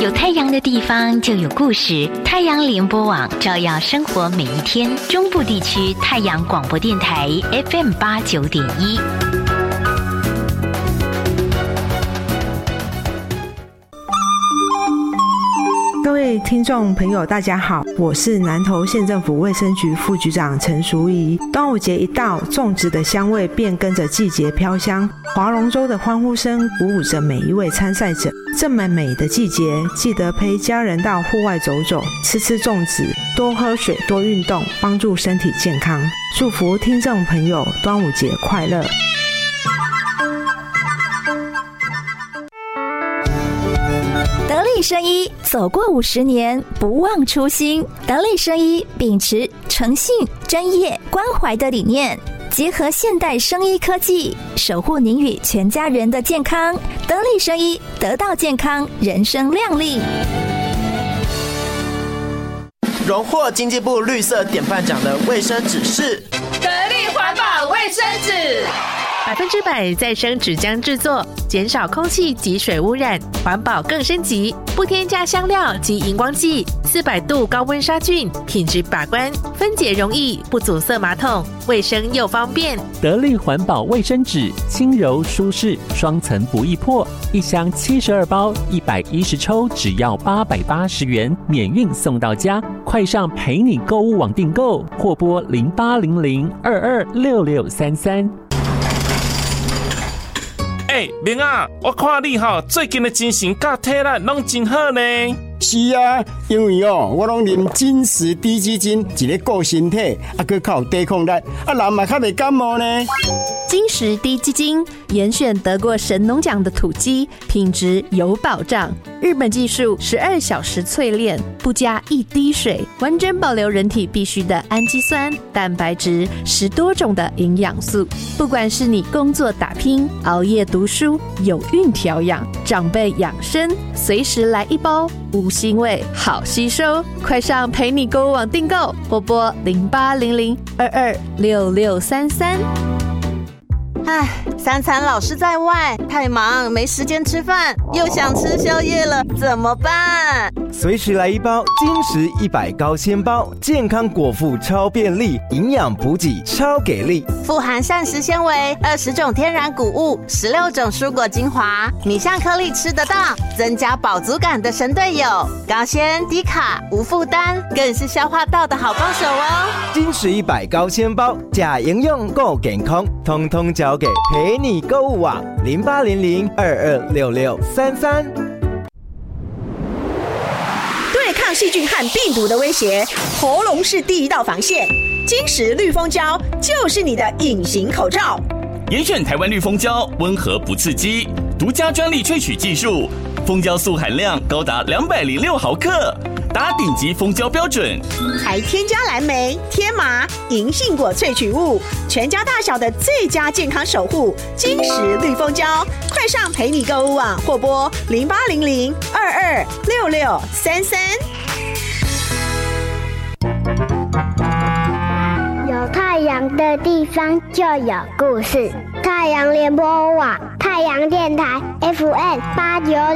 有太阳的地方就有故事，太阳联播网照耀生活每一天。中部地区太阳广播电台 FM89.1。 各位听众朋友大家好，我是南投县政府卫生局副局长陈淑仪。端午节一到，粽子的香味便跟着季节飘香，划龙舟的欢呼声鼓舞着每一位参赛者。这么美的季节，记得陪家人到户外走走，吃粽子，多喝水，多运动，帮助身体健康。祝福听众朋友端午节快乐。 得力生医走过50年，不忘初心。得力生医秉持诚信、专业、关怀的理念，结合现代生医科技，守护您与全家人的健康。得力生医，得到健康，人生亮丽。 荣获经济部绿色典范奖的卫生纸是得力环保卫生纸 ，100%再生纸浆制作，减少空气及水污染，环保更升级，不添加香料及荧光剂，400度高温杀菌，品质把关，分解容易，不阻塞马桶，卫生又方便。 得力环保卫生纸，轻柔舒适，双层不易破，一箱72包，110抽，只要880元，免运送到家。快上陪你购物网订购，或拨0800226633。 明啊，我看你最近的精神甲体力拢真好呢。 是啊，因为我拢啉金石低基金，一个顾身体，还靠有抵抗力，人嘛较袂感冒呢。 金石低基金严选得过神农奖的土鸡，品质有保障。日本技术12小时淬炼，不加一滴水，完整保留人体必需的氨基酸、蛋白质，10多种的营养素。不管是你工作打拼、熬夜读书、有孕调养、长辈养生，随时来一包，无腥味，好吸收。快上陪你购物网订购，或拨0800226633。 3餐老是在外，太忙没时间吃饭，又想吃宵夜了，怎么办？ 随时来一包金石100高纤包，健康果腹超便利，营养补给超给力， 富含膳食纤维、20种天然谷物、16种蔬果精华，米香颗粒吃得到，增加饱足感的神队友，高纤低卡无负担，更是消化道的好帮手哦。 金石100高纤包，假营养够健康，通通交给陪你购物网0800226633。 对抗细菌和病毒的威胁，喉咙是第一道防线。金石绿蜂胶就是你的隐形口罩。 严选台湾绿蜂胶，温和不刺激，独家专利萃取技术，蜂胶素含量高达206毫克，达顶级蜂胶标准， 还添加蓝莓、天麻、银杏果萃取物，全家大小的最佳健康守护。金石绿蜂胶，快上陪你购物网，或拨0800226633。 有太阳的地方就有故事。太阳联播网，太阳电台 FM89。